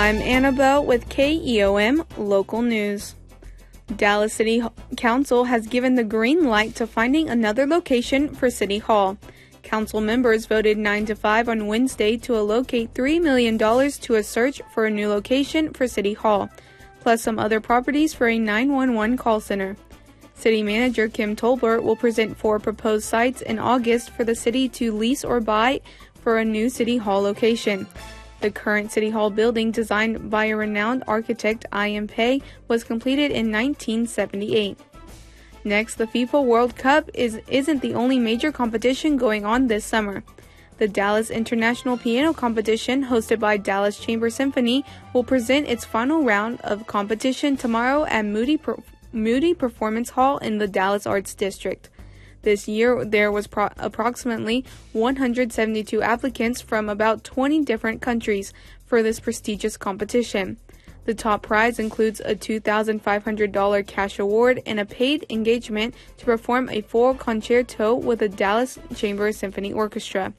I'm Annabelle with KEOM Local News. Dallas City Council has given the green light to finding another location for City Hall. Council members voted 9-5 on Wednesday to allocate $3 million to a search for a new location for City Hall, plus some other properties for a 911 call center. City Manager Kim Tolbert will present 4 proposed sites in August for the city to lease or buy for a new City Hall location. The current City Hall building, designed by a renowned architect I.M. Pei, was completed in 1978. Next, the FIFA World Cup isn't the only major competition going on this summer. The Dallas International Piano Competition, hosted by Dallas Chamber Symphony, will present its final round of competition tomorrow at Moody Performance Hall in the Dallas Arts District. This year, there was approximately 172 applicants from about 20 different countries for this prestigious competition. The top prize includes a $2,500 cash award and a paid engagement to perform a full concerto with the Dallas Chamber Symphony Orchestra.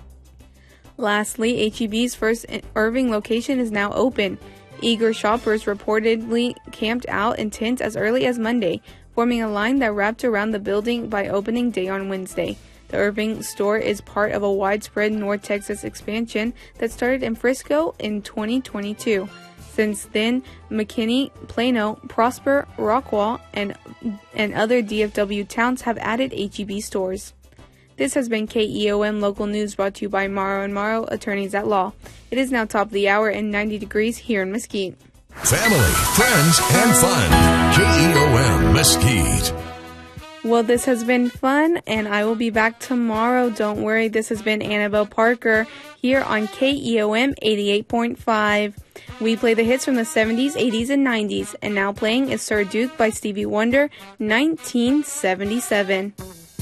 Lastly, H-E-B's first Irving location is now open. Eager shoppers reportedly camped out in tents as early as Monday, forming a line that wrapped around the building by opening day on Wednesday. The Irving store is part of a widespread North Texas expansion that started in Frisco in 2022. Since then, McKinney, Plano, Prosper, Rockwall, and other DFW towns have added H-E-B stores. This has been KEOM Local News, brought to you by Morrow & Morrow, attorneys at law. It is now top of the hour and 90 degrees here in Mesquite. Family, friends, and fun. KEOM Mesquite. Well, this has been fun, and I will be back tomorrow. Don't worry, this has been Annabelle Parker here on KEOM 88.5. We play the hits from the 70s, 80s, and 90s, and now playing is Sir Duke by Stevie Wonder, 1977.